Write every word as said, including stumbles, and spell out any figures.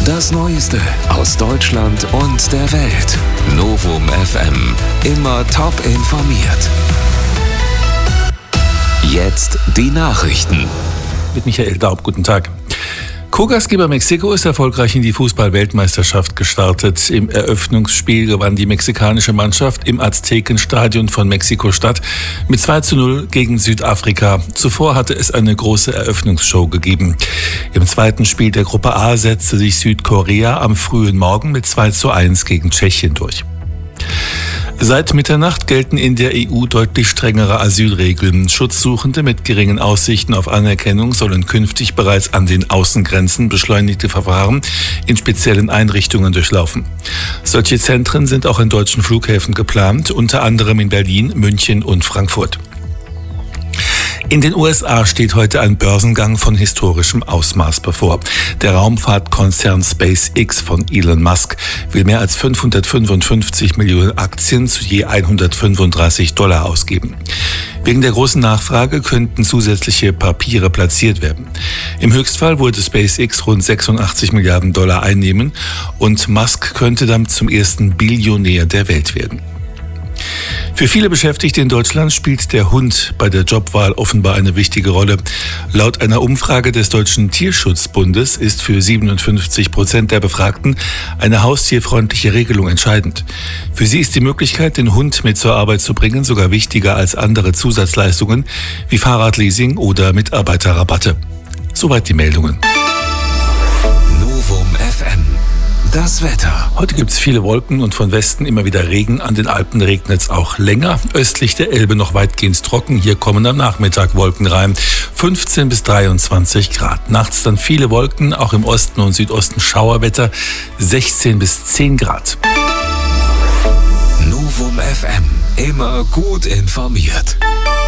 Das Neueste aus Deutschland und der Welt. Novum F M. Immer top informiert. Jetzt die Nachrichten. Mit Michael Daub, guten Tag. Co-Gastgeber Mexiko ist erfolgreich in die Fußball-Weltmeisterschaft gestartet. Im Eröffnungsspiel gewann die mexikanische Mannschaft im Aztekenstadion von Mexiko-Stadt mit zwei zu null gegen Südafrika. Zuvor hatte es eine große Eröffnungsshow gegeben. Im zweiten Spiel der Gruppe A setzte sich Südkorea am frühen Morgen mit zwei zu eins gegen Tschechien durch. Seit Mitternacht gelten in der E U deutlich strengere Asylregeln. Schutzsuchende mit geringen Aussichten auf Anerkennung sollen künftig bereits an den Außengrenzen beschleunigte Verfahren in speziellen Einrichtungen durchlaufen. Solche Zentren sind auch in deutschen Flughäfen geplant, unter anderem in Berlin, München und Frankfurt. In den U S A steht heute ein Börsengang von historischem Ausmaß bevor. Der Raumfahrtkonzern SpaceX von Elon Musk will mehr als fünfhundertfünfundfünfzig Millionen Aktien zu je hundertfünfunddreißig Dollar ausgeben. Wegen der großen Nachfrage könnten zusätzliche Papiere platziert werden. Im Höchstfall würde SpaceX rund sechsundachtzig Milliarden Dollar einnehmen und Musk könnte damit zum ersten Billionär der Welt werden. Für viele Beschäftigte in Deutschland spielt der Hund bei der Jobwahl offenbar eine wichtige Rolle. Laut einer Umfrage des Deutschen Tierschutzbundes ist für siebenundfünfzig Prozent der Befragten eine haustierfreundliche Regelung entscheidend. Für sie ist die Möglichkeit, den Hund mit zur Arbeit zu bringen, sogar wichtiger als andere Zusatzleistungen wie Fahrradleasing oder Mitarbeiterrabatte. Soweit die Meldungen. Novum F M. Das Wetter. Heute gibt es viele Wolken und von Westen immer wieder Regen. An den Alpen regnet es auch länger. Östlich der Elbe noch weitgehend trocken. Hier kommen am Nachmittag Wolken rein. fünfzehn bis dreiundzwanzig Grad. Nachts dann viele Wolken, auch im Osten und Südosten Schauerwetter. sechzehn bis zehn Grad. Novum F M. Immer gut informiert.